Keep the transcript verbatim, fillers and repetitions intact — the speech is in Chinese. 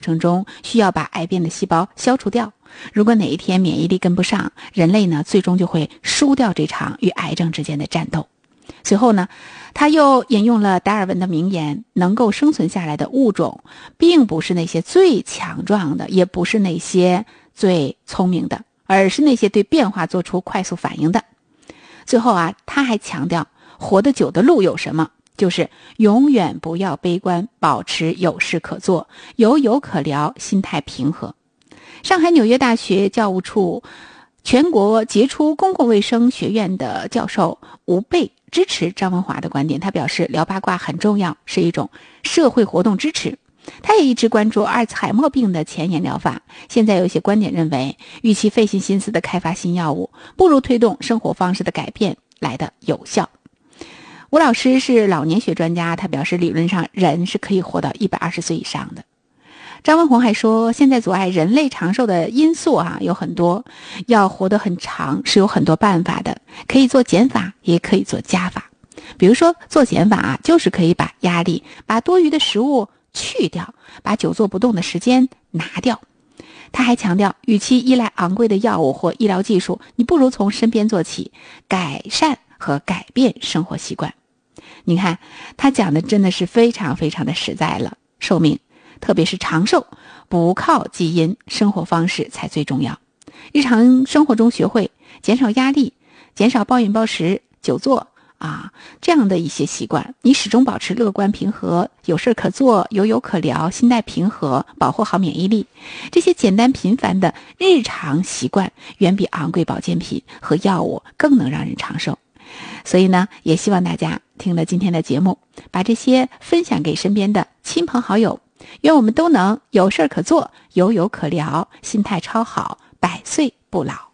程中需要把癌变的细胞消除掉。如果哪一天免疫力跟不上，人类呢最终就会输掉这场与癌症之间的战斗。随后呢，他又引用了达尔文的名言，能够生存下来的物种并不是那些最强壮的，也不是那些最聪明的，而是那些对变化做出快速反应的。最后啊，他还强调活得久的路有什么，就是永远不要悲观，保持有事可做，有有可聊，心态平和。上海纽约大学教务处全国杰出公共卫生学院的教授吴贝支持张文华的观点，他表示聊八卦很重要，是一种社会活动支持。他也一直关注阿尔茨海默病的前沿疗法，现在有一些观点认为，与其费心心思的开发新药物，不如推动生活方式的改变来的有效。吴老师是老年学专家，他表示理论上人是可以活到一百二十岁以上的。张文宏还说，现在阻碍人类长寿的因素啊有很多，要活得很长是有很多办法的，可以做减法，也可以做加法。比如说做减法啊，就是可以把压力、把多余的食物去掉，把久坐不动的时间拿掉。他还强调，与其依赖昂贵的药物或医疗技术，你不如从身边做起，改善和改变生活习惯。你看，他讲的真的是非常非常的实在了。寿命，特别是长寿，不靠基因，生活方式才最重要。日常生活中学会减少压力，减少暴饮暴食、久坐啊，这样的一些习惯，你始终保持乐观平和，有事可做，有有可聊，心态平和，保护好免疫力。这些简单平凡的日常习惯，远比昂贵保健品和药物更能让人长寿。所以呢，也希望大家听了今天的节目，把这些分享给身边的亲朋好友，愿我们都能有事可做，有有可聊，心态超好，百岁不老。